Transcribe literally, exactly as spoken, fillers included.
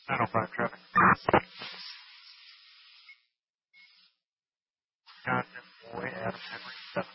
nine oh five traffic. John Boy, Adam Henry, seven